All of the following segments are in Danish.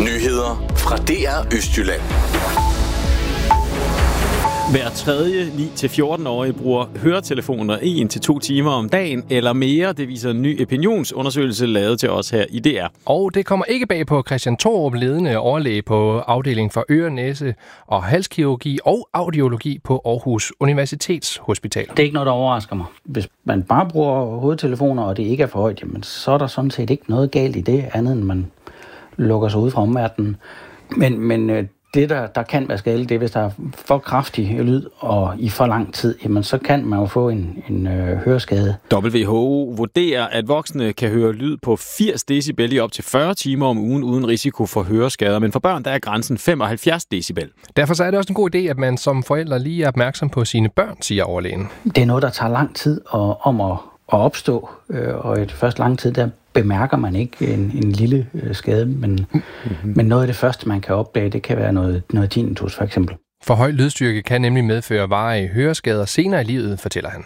Nyheder fra DR Østjylland. Hver tredje 9-14-årige bruger høretelefoner 1-2 timer om dagen eller mere. Det viser en ny opinionsundersøgelse lavet til os her i DR. Og det kommer ikke bag på Christian Thorup, ledende overlæge på afdelingen for øre-, næse- og halskirurgi og audiologi på Aarhus Universitetshospital. Det er ikke noget, der overrasker mig. Hvis man bare bruger hovedtelefoner, og det ikke er for højt, jamen, så er der sådan set ikke noget galt i det, andet end man lukker sig ud fra omverdenen. Men det, der kan være skadeligt, det er, hvis der er for kraftig lyd og i for lang tid, jamen, så kan man jo få en høreskade. WHO vurderer, at voksne kan høre lyd på 80 decibel i op til 40 timer om ugen uden risiko for høreskader, men for børn der er grænsen 75 decibel. Derfor så er det også en god idé, at man som forældre lige er opmærksom på sine børn, siger overlægen. Det er noget, der tager lang tid om at opstå, og i det første lang tid, der bemærker man ikke en lille skade, men noget af det første, man kan opdage, det kan være noget tinnitus for eksempel. For høj lydstyrke kan nemlig medføre varige høreskader senere i livet, fortæller han.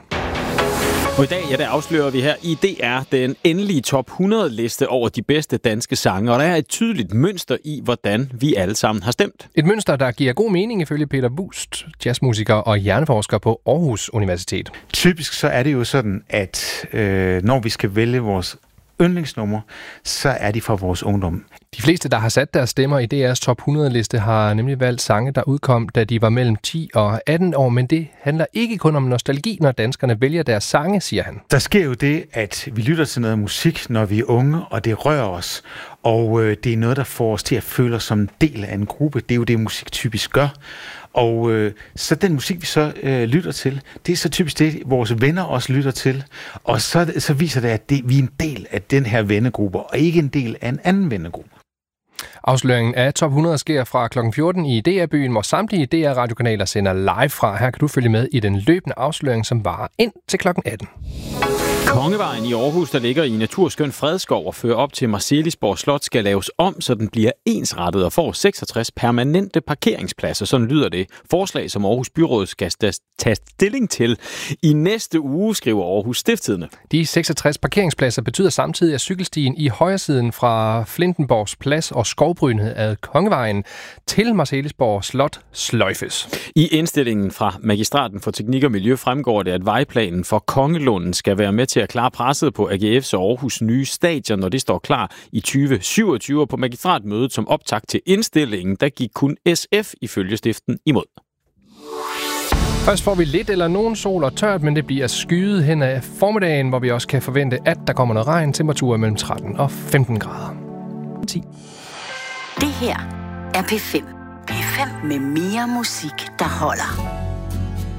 Og i dag, der afslører vi her i DR den endelige top 100-liste over de bedste danske sange, og der er et tydeligt mønster i, hvordan vi alle sammen har stemt. Et mønster, der giver god mening ifølge Peter Wust, jazzmusiker og hjerneforsker på Aarhus Universitet. Typisk så er det jo sådan, at når vi skal vælge vores yndlingsnummer, så er de fra vores ungdom. De fleste, der har sat deres stemmer i DR's top 100-liste, har nemlig valgt sange, der udkom, da de var mellem 10 og 18 år, men det handler ikke kun om nostalgi, når danskerne vælger deres sange, siger han. Der sker jo det, at vi lytter til noget musik, når vi er unge, og det rører os, og det er noget, der får os til at føle os som en del af en gruppe. Det er jo det, musik typisk gør. Og så den musik, vi så lytter til, det er så typisk det, vores venner også lytter til. Og så viser det, at vi er en del af den her vennegruppe, og ikke en del af en anden vennegruppe. Afsløringen af top 100 sker fra kl. 14 i DR-byen, hvor samtlige DR-radiokanaler sender live fra. Her kan du følge med i den løbende afsløring, som varer ind til kl. 18. Kongevejen i Aarhus, der ligger i naturskøn fredskov og fører op til Marselisborg Slot, skal laves om, så den bliver ensrettet og får 66 permanente parkeringspladser. Sådan lyder det forslag, som Aarhus Byråd skal tage stilling til i næste uge, skriver Aarhus Stiftstidende. De 66 parkeringspladser betyder samtidig, at cykelstien i højresiden fra Flintenborgs Plads og Skovbrynet ad Kongevejen til Marselisborg Slot sløjfes. I indstillingen fra Magistraten for Teknik og Miljø fremgår det, at vejplanen for Kongelunden skal være med til at klare presset på AGF's og Aarhus nye stadion, når det står klar i 2027. På magistratmødet som optakt til indstillingen, der gik kun SF ifølge stiften imod. Først får vi lidt eller nogen sol og tørt, men det bliver skyet hen ad formiddagen, hvor vi også kan forvente, at der kommer noget regn. Temperaturer mellem 13 og 15 grader. 10. Det her er P5. P5 med mere musik, der holder.